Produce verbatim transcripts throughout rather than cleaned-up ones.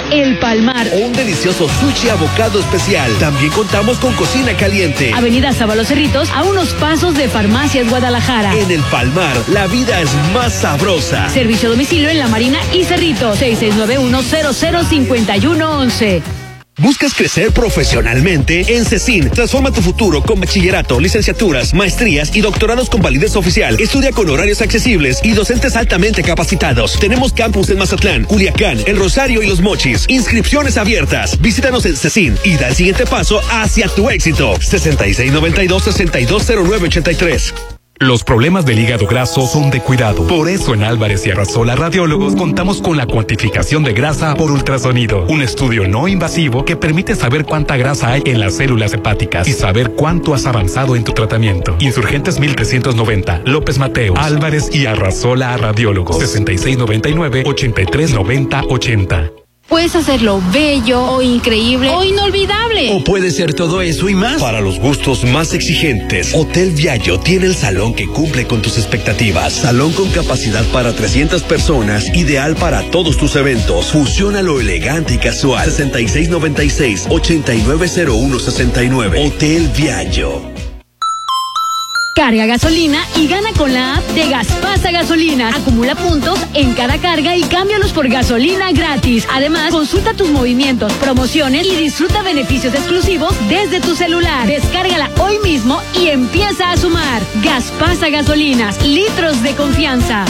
El Palmar. O un delicioso sushi abocado especial. También contamos con cocina caliente. Avenida Sábalo Cerritos, a unos pasos de Farmacias Guadalajara. En El Palmar, la vida es más sabrosa. Servicio a domicilio en La Marina y Cerritos. seis seis nueve uno cero cero cinco uno once. ¿Buscas crecer profesionalmente? En CECIN, transforma tu futuro con bachillerato, licenciaturas, maestrías y doctorados con validez oficial. Estudia con horarios accesibles y docentes altamente capacitados. Tenemos campus en Mazatlán, Culiacán, El Rosario y Los Mochis. Inscripciones abiertas. Visítanos en CECIN y da el siguiente paso hacia tu éxito. sesenta y seis noventa y dos, sesenta y dos cero nueve ochenta y tres. Los problemas del hígado graso son de cuidado. Por eso en Álvarez y Arrasola Radiólogos contamos con la cuantificación de grasa por ultrasonido. Un estudio no invasivo que permite saber cuánta grasa hay en las células hepáticas y saber cuánto has avanzado en tu tratamiento. Insurgentes mil trescientos noventa, López Mateos, Álvarez y Arrasola Radiólogos. sesenta y seis noventa y nueve, ochenta y tres noventa ochenta. Puedes hacerlo bello o increíble o inolvidable. O puede ser todo eso y más. Para los gustos más exigentes, Hotel Viallo tiene el salón que cumple con tus expectativas. Salón con capacidad para trescientas personas, ideal para todos tus eventos. Fusiona lo elegante y casual. sesenta y seis noventa y seis, ochenta y nueve cero uno sesenta y nueve. Hotel Viallo. Carga gasolina y gana con la app de Gaspasa Gasolinas. Acumula puntos en cada carga y cámbialos por gasolina gratis. Además, consulta tus movimientos, promociones y disfruta beneficios exclusivos desde tu celular. Descárgala hoy mismo y empieza a sumar. Gaspasa Gasolinas, litros de confianza.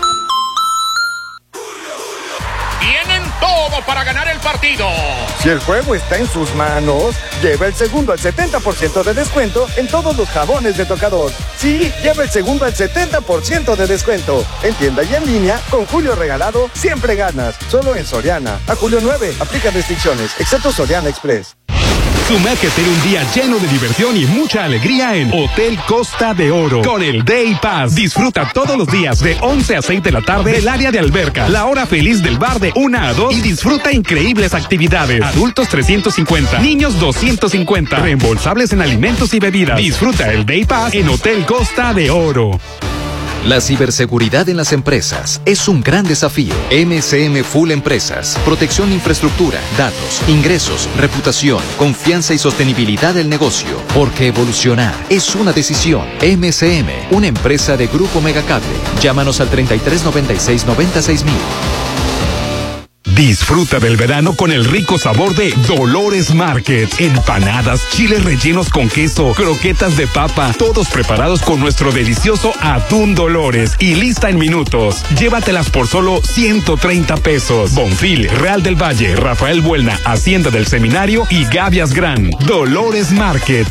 Tienen todo para ganar el partido. Si el juego está en sus manos, lleva el segundo al setenta por ciento de descuento en todos los jabones de tocador. Sí, lleva el segundo al setenta por ciento de descuento. En tienda y en línea, con Julio Regalado, siempre ganas. Solo en Soriana. A julio nueve, aplica restricciones, excepto Soriana Express. Sumérgete en un día lleno de diversión y mucha alegría en Hotel Costa de Oro con el Day Pass. Disfruta todos los días de once a seis de la tarde el área de alberca, la hora feliz del bar de una a dos y disfruta increíbles actividades. Adultos trescientos cincuenta, niños doscientos cincuenta, reembolsables en alimentos y bebidas. Disfruta el Day Pass en Hotel Costa de Oro. La ciberseguridad en las empresas es un gran desafío. M C M Full Empresas. Protección de infraestructura, datos, ingresos, reputación, confianza y sostenibilidad del negocio. Porque evolucionar es una decisión. M C M, una empresa de Grupo Megacable. Llámanos al treinta y tres noventa y seis noventa y seis mil. Disfruta del verano con el rico sabor de Dolores Market. Empanadas, chiles rellenos con queso, croquetas de papa, todos preparados con nuestro delicioso atún Dolores y lista en minutos. Llévatelas por solo ciento treinta pesos. Bonfil, Real del Valle, Rafael Buelna, Hacienda del Seminario y Gavias Gran. Dolores Market.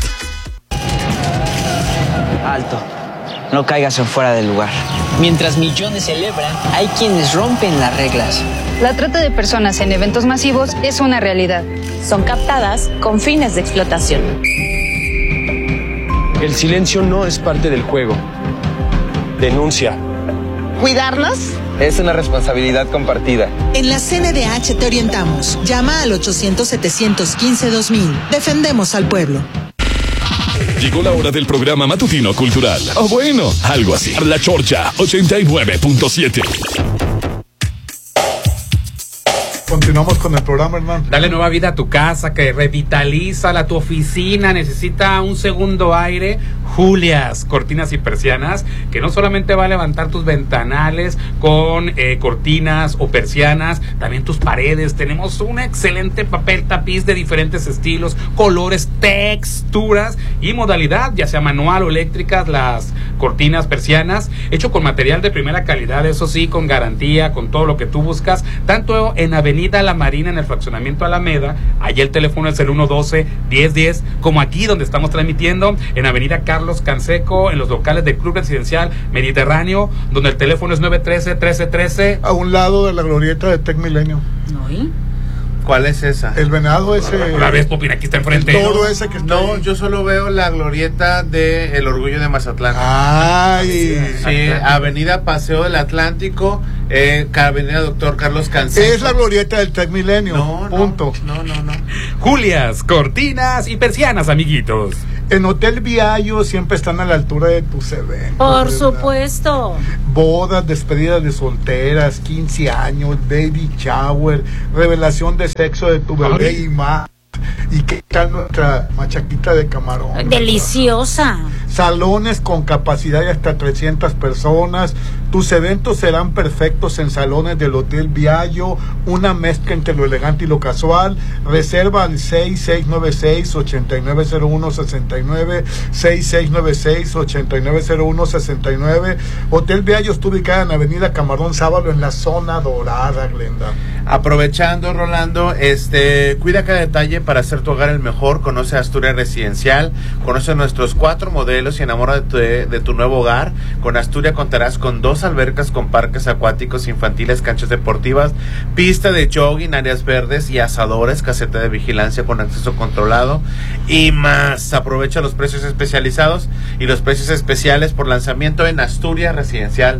Alto. No caigas en fuera del lugar. Mientras millones celebran, hay quienes rompen las reglas. La trata de personas en eventos masivos es una realidad. Son captadas con fines de explotación. El silencio no es parte del juego. Denuncia. ¿Cuidarnos? Es una responsabilidad compartida. En la C N D H te orientamos. Llama al ochocientos, setecientos quince, dos mil. Defendemos al pueblo. Llegó la hora del programa matutino cultural. O bueno, algo así. La Chorcha ochenta y nueve punto siete. Continuamos con el programa, hermano. Dale nueva vida a tu casa, que revitalízala, tu oficina necesita un segundo aire. Julias, cortinas y persianas, que no solamente va a levantar tus ventanales con eh, cortinas o persianas, también tus paredes. Tenemos un excelente papel tapiz de diferentes estilos, colores, texturas y modalidad, ya sea manual o eléctricas, las cortinas, persianas, hecho con material de primera calidad, eso sí, con garantía, con todo lo que tú buscas, tanto en Avenida La Marina, en el fraccionamiento Alameda, allí el teléfono es el uno doce, diez diez, como aquí donde estamos transmitiendo, en Avenida Carlos Canseco, en los locales del Club Residencial Mediterráneo, donde el teléfono es nueve uno tres, uno tres uno tres. A un lado de la glorieta de Tec Milenio. ¿No? ¿Y? ¿Cuál es esa? El venado ese. La ves, Popín, aquí está enfrente. El toro ese que está No, ahí. yo solo veo la glorieta de El Orgullo de Mazatlán. Ay. Sí, Avenida Paseo del Atlántico, eh, Avenida Doctor Carlos Canseco. Es la glorieta del Tec Milenio. No, punto. No, no, no. Julias, cortinas y persianas, amiguitos. En Hotel Viallo siempre están a la altura de tus eventos. Por ¿verdad? supuesto. Bodas, despedidas de solteras, quince años, baby shower, revelación de sexo de tu bebé Ay. y más. ¿Y qué tal nuestra machaquita de camarón? Deliciosa. Salones con capacidad de hasta trescientas personas. Tus eventos serán perfectos en salones del Hotel Viallo, una mezcla entre lo elegante y lo casual. Reserva al seis seis nueve seis, ocho nueve cero uno, seis nueve, seis seis nueve seis, ocho nueve cero uno, seis nueve. Hotel Viallo está ubicada en Avenida Camarón Sábalo, en la zona dorada, Glenda. Aprovechando, Rolando, este, cuida cada detalle para hacer tu hogar el mejor. Conoce Asturias Residencial, conoce nuestros cuatro modelos y enamora de tu, de tu nuevo hogar. Con Asturias contarás con dos albercas con parques acuáticos infantiles, canchas deportivas, pista de jogging, áreas verdes y asadores, caseta de vigilancia con acceso controlado y más. Aprovecha los precios especializados y los precios especiales por lanzamiento en Asturias Residencial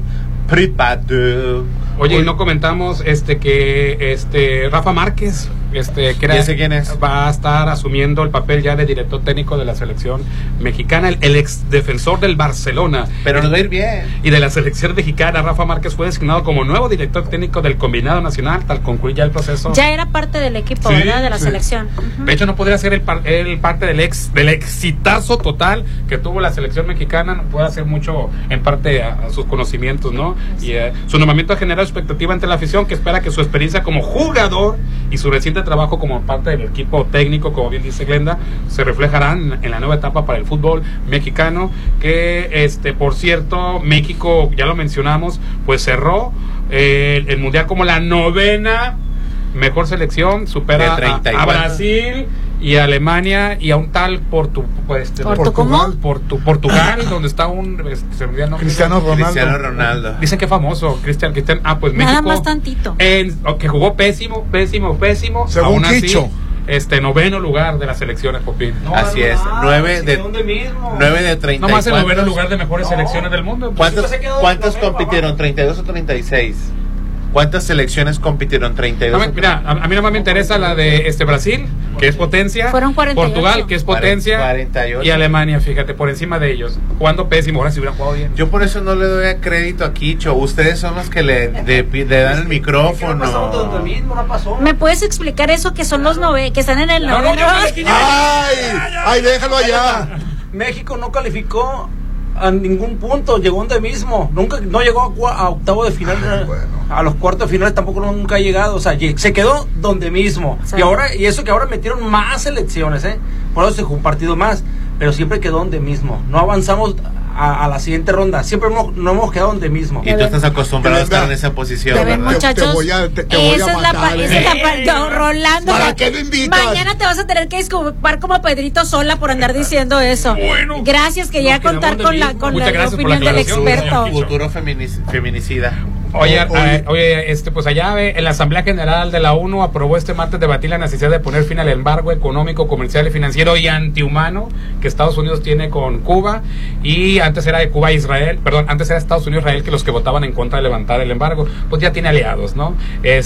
Privado. Oye, y no comentamos este que este Rafa Márquez, este que era, ¿ese quién es? Va a estar asumiendo el papel ya de director técnico de la selección mexicana, el, el ex defensor del Barcelona. Pero nos va a ir bien. Y de la selección mexicana, Rafa Márquez fue designado como nuevo director técnico del combinado nacional, tal concluye ya el proceso. Ya era parte del equipo, sí, ¿verdad? De la sí. selección. Uh-huh. De hecho, no podría ser el, par, el parte del ex del exitazo total que tuvo la selección mexicana, no puede hacer mucho en parte a, a sus conocimientos, ¿no? Y eh, su nombramiento ha generado expectativa ante la afición, que espera que su experiencia como jugador y su reciente trabajo como parte del equipo técnico, como bien dice Glenda, se reflejarán en la nueva etapa para el fútbol mexicano, que este por cierto, México, ya lo mencionamos, pues cerró eh, el, el mundial como la novena mejor selección, supera a, a Brasil y a Alemania y a un tal Portu, pues, este, Portugal, Portu, Portugal, donde está un este, no, Cristiano Ronaldo. Cristiano Ronaldo. Dicen que famoso, Cristian, Cristian. Ah, pues nada México. Más tantito. En, que jugó pésimo, pésimo, pésimo. Según aún Quicho. Así, este noveno lugar de las selecciones, Popín. No, así es, nueve de nueve de treinta. No más el noveno lugar de mejores no. selecciones del mundo. ¿Cuántas, ¿cuántas compitieron? ¿treinta y dos o treinta y seis? ¿Cuántas selecciones compitieron? treinta y dos. No, mira, a, a mí no me interesa la de este Brasil, que es potencia. Fueron cuarenta y ocho. Portugal, que es potencia. cuarenta y ocho. Y Alemania, fíjate, por encima de ellos. Jugando pésimo, ahora si hubieran jugado bien. Yo por eso no le doy crédito a Quicho. Ustedes son los que le, de, le dan el micrófono. No mismo, no pasó. ¿Me puedes explicar eso que son los nove, que están en el no, noveno? No, no, ay, ay, déjalo allá. México no calificó a ningún punto, llegó donde mismo, nunca, no llegó a, a octavo de final, Ay, bueno. a los cuartos de finales tampoco nunca ha llegado, o sea, se quedó donde mismo, sí. y ahora, y eso que ahora metieron más selecciones, eh, por eso se jugó un partido más, pero siempre quedó donde mismo, no avanzamos a, a la siguiente ronda, siempre hemos, no hemos quedado donde mismo. Y tú estás acostumbrado a estar en esa posición, ¿verdad? Muchachos, te, te voy a, te, te voy esa, a es la pa, esa es la parte, no, Rolando. ¿Para qué me invitas? Mañana te vas a tener que disculpar como Pedrito Sola por andar diciendo eso. Bueno, gracias, que ya contar con la, con la, la opinión la del experto. Futuro feminic, feminicida. Oye, oye, oye, este, pues allá en la Asamblea General de la ONU aprobó este martes debatir la necesidad de poner fin al embargo económico, comercial, y financiero y antihumano que Estados Unidos tiene con Cuba, y antes era de Cuba e Israel, perdón, antes era Estados Unidos e Israel que los que votaban en contra de levantar el embargo, pues ya tiene aliados, ¿no?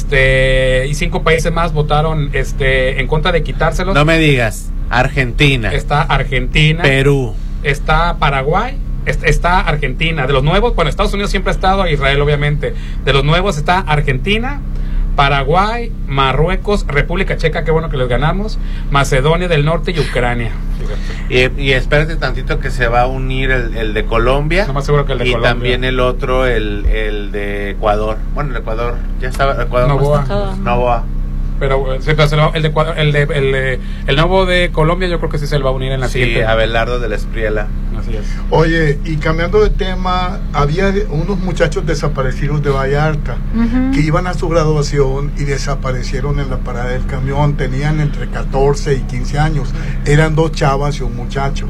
Este, y cinco países más votaron este en contra de quitárselos. No me digas, Argentina. Está Argentina. Perú. Está Paraguay. Está Argentina. De los nuevos, bueno, Estados Unidos siempre ha estado, Israel obviamente. De los nuevos está Argentina, Paraguay, Marruecos, República Checa, qué bueno que les ganamos, Macedonia del Norte y Ucrania. Y, y espérate tantito que se va a unir el, el de Colombia. No más seguro que el de y Colombia. También el otro, el, el de Ecuador. Bueno, el Ecuador, ya estaba. Ecuador Novoa. No Novoa. Pero, sí, pero se lo, el, de, el, de, el, de, el nuevo de Colombia yo creo que sí se lo va a unir en la sí, siguiente. Abelardo de la Espriela. Así es. Oye, y cambiando de tema, había unos muchachos desaparecidos de Vallarta uh-huh. que iban a su graduación y desaparecieron en la parada del camión. Tenían entre catorce y quince años. Eran dos chavas y un muchacho.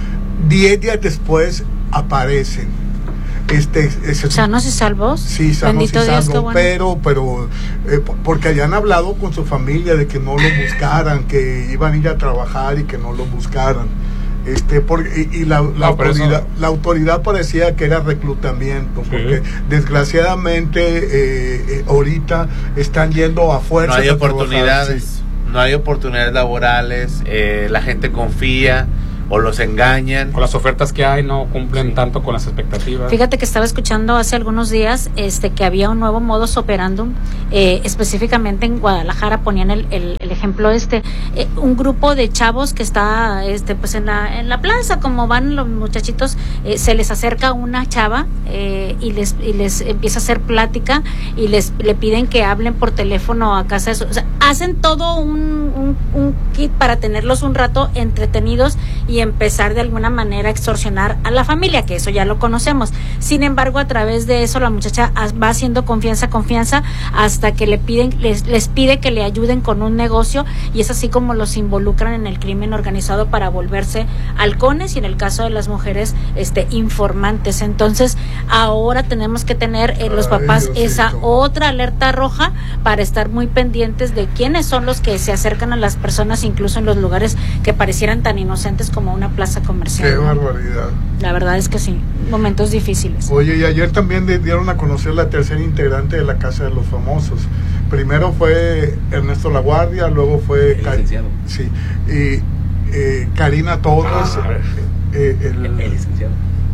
Diez días después aparecen. Este, ese, sanos y salvos. Sí, sanos y salvos, bueno. pero, pero eh, porque habían hablado con su familia de que no lo buscaran, que iban a ir a trabajar y que no lo buscaran. Este, por, y, y la, la, no, autoridad, la autoridad parecía que era reclutamiento, sí. porque desgraciadamente eh, eh, ahorita están yendo a fuerza. No hay oportunidades, sí. no hay oportunidades laborales, eh, la gente confía. o los engañan. O las ofertas que hay no cumplen sí. tanto con las expectativas. Fíjate que estaba escuchando hace algunos días este que había un nuevo modus operandum, eh, específicamente en Guadalajara ponían el, el, el ejemplo este, eh, un grupo de chavos que está este pues en la, en la plaza, como van los muchachitos, eh, se les acerca una chava eh, y les y les empieza a hacer plática y les le piden que hablen por teléfono a casa de su, o sea, hacen todo un, un, un kit para tenerlos un rato entretenidos y empezar de alguna manera a extorsionar a la familia, que eso ya lo conocemos. Sin embargo, a través de eso la muchacha va haciendo confianza, confianza, hasta que le piden, les, les pide que le ayuden con un negocio, y es así como los involucran en el crimen organizado para volverse halcones, y en el caso de las mujeres, este, informantes. Entonces, ahora tenemos que tener eh, los papás Ay, esa otra alerta roja para estar muy pendientes de quiénes son los que se acercan a las personas, incluso en los lugares que parecieran tan inocentes como una plaza comercial. Qué barbaridad. La verdad es que sí, momentos difíciles. Oye, y ayer también dieron a conocer la tercera integrante de la Casa de los Famosos. Primero fue Ernesto Laguardia, luego fue el licenciado. Sí, y eh, Karina Torres. Ah, eh, el, el licenciado.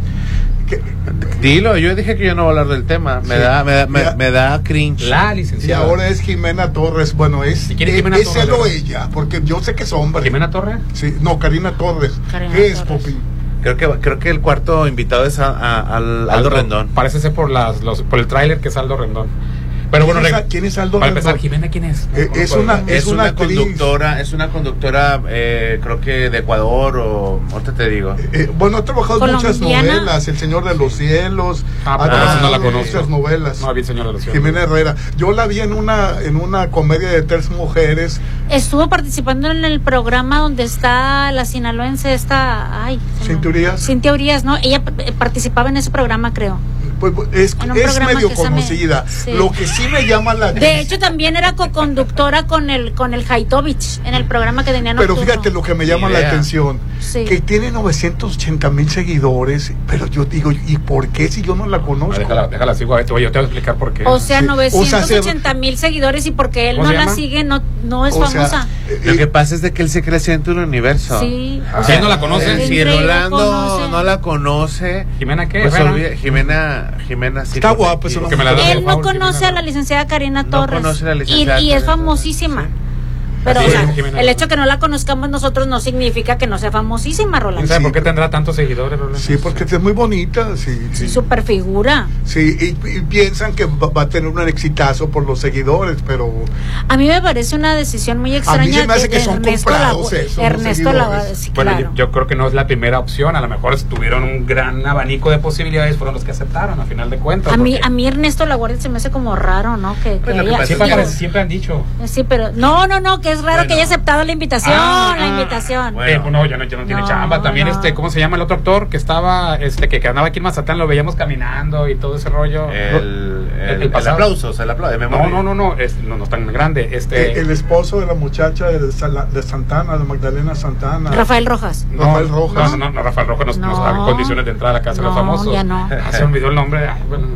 Que, Dilo, yo dije que yo no voy a hablar del tema. Me, sí. da, me, da, me, me da cringe. La licenciada. Y ahora es Jimena Torres. Bueno, es, ¿Y quién es es, Jimena es Torres? él o ella, porque yo sé que es hombre. ¿Jimena Torres? Sí, no, Karina Torres. Karina ¿Qué Torres. es, Popi? Creo que creo que el cuarto invitado es a, a, al Aldo, Aldo Rendón. Parece ser por las los, por el tráiler que es Aldo Rendón. Pero bueno, ¿Quién es, ¿quién es Aldo para Rendón? empezar, Jimena, ¿quién es? Eh, es, una, es, es una una conductora, es una conductora, eh, creo que de Ecuador o ahorita te digo. Eh, bueno, ha trabajado en muchas Colombiana. novelas, El Señor de los Cielos, Ah, ha pero trabajado no la en conozco. muchas novelas. No, bien, Señor de los Cielos. Jimena Herrera. Yo la vi en una en una comedia de tres mujeres. Estuvo participando en el programa donde está la sinaloense esta, ay, Cintia Urias. Cintia Urias, ¿no? Ella eh, participaba en ese programa, creo. Pues, es En un es programa medio que se me- conocida. sí. Lo que sí me llama la De hecho, también era co-conductora con el con el Haitovich en el programa que tenían Pero nocturno. fíjate lo que me llama Ni la idea. atención, Sí. que tiene novecientos ochenta mil seguidores, pero yo digo, ¿y por qué si yo no la conozco? Ah, déjala, déjala, sigo a esto. Oye, yo te voy a explicar por qué. O sea, Sí. novecientos O ochenta mil seguidores, y porque él ¿Cómo no se la llama? sigue, no no es O sea, famosa. eh, Lo que pasa es de que él se cree en un universo. Sí. O sea, ¿no la conoce? Eh, Si Entre Rolando conoce. no la conoce, ¿Jimena qué? pues Herrera. olvida- Jimena, Jimena sí Está lo- guapa, es una Porque me la da Él de no Paul, conoce Jimena a la licenciada Karina No Torres. conoce a la y, licenciada y es Karina famosísima. Torres, Pero, Así o sea, es, Jimena. el hecho que no la conozcamos nosotros no significa que no sea famosísima, ¿Quién Rolando. sabe Sí. por qué tendrá tantos seguidores, Rolando? Sí, porque es muy bonita, sí. Sí, super figura. Sí, y, y piensan que va, va a tener un exitazo por los seguidores, pero A mí me parece una decisión muy extraña. A mí se me hace de- que de son Ernesto comprados Lagu- esos, los Ernesto seguidores. Laguardia, sí, Bueno, claro. yo, yo creo que no es la primera opción. A lo mejor tuvieron un gran abanico de posibilidades, fueron los que aceptaron, a final de cuentas. A mí, porque- a mí Ernesto Laguardia se me hace como raro, ¿no? Que, que Pues lo que ella- pasa Siempre, es que- han- siempre han dicho. Sí, pero no, no, no, que es raro Bueno. que haya aceptado la invitación, Ah, la ah, invitación. bueno. Eh, pues no, ya no, ya no tiene No, chamba. También, no. este, ¿cómo se llama el otro actor que estaba, este, que, que andaba aquí en Mazatán? Lo veíamos caminando y todo ese rollo. El, el, El- el el pasado. aplauso, el aplauso. No, no, no, no, es, no, no es tan grande. Este, eh, el esposo de la muchacha de, Sala- de Santana, de Magdalena Santana. Rafael Rojas. no, Rafael Rojas. No, no, no, Rafael Rojas nos, No. nos da condiciones de entrar a la casa de los No, famosos. ya no. Ah, se me olvidó el nombre. Ay, bueno,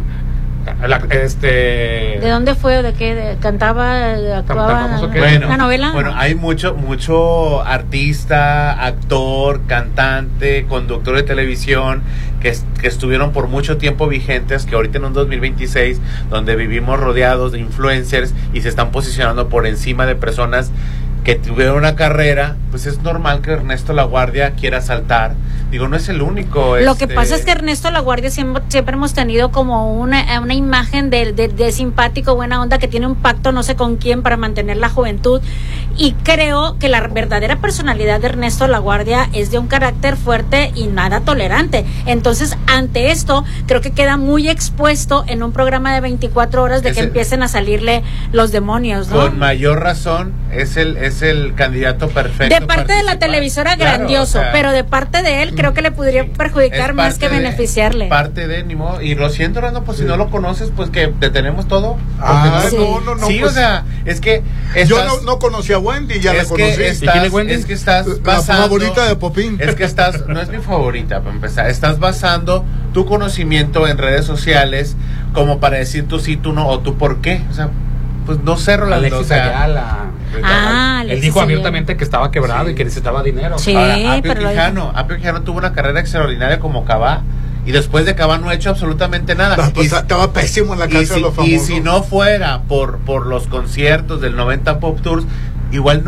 la- este. ¿De dónde fue o de qué? De- ¿Cantaba, eh, actuaba famoso en que- Bueno, la novela? bueno, hay mucho, mucho artista, actor, cantante, conductor de televisión que, es- que estuvieron por mucho tiempo vigentes, que ahorita en un dos mil veintiséis, donde vivimos rodeados de influencers y se están posicionando por encima de personas que tuvieron una carrera, pues es normal que Ernesto Laguardia quiera saltar. Digo, no es el único. Lo que este, pasa es que Ernesto Laguardia siempre, siempre hemos tenido como una, una imagen de, de, de simpático, buena onda, que tiene un pacto no sé con quién para mantener la juventud, y creo que la verdadera personalidad de Ernesto Laguardia es de un carácter fuerte y nada tolerante. Entonces, ante esto, creo que queda muy expuesto en un programa de veinticuatro horas de Es que el- empiecen a salirle los demonios, ¿no? Con mayor razón es el es el candidato perfecto. De parte de la participar. televisora, Claro, grandioso, o sea, pero de parte de él creo que le podría perjudicar es más que parte de- beneficiarle. Parte de ni modo. Y lo siento, Rando, pues si no lo conoces, pues que detenemos todo. Ah, Porque no, no, no, Sí, pues, o sea, es que yo estás- no, no conocí a Wendy, ya la es conocí. que estás, quién es Wendy? es que estás La basando, favorita de Popín. Es que estás, no es mi favorita para empezar, estás basando tu conocimiento en redes sociales como para decir tú sí, tú no, o tú por qué. O sea, pues no sé, Rolando. Alexis o sea, Ayala. Ah, Alexis Él dijo Ayala. abiertamente que estestaba quebrado Sí. y que necesitaba dinero. Sí, Ahora, Apio pero lo Quijano, Apio Quijano tuvo una carrera extraordinaria como Cabá. Y después de Cabá no ha hecho absolutamente nada. No, pues, y, estaba pésimo en la y casa si, de los y famosos. si no fuera por, por los conciertos del noventa Pop Tours, igual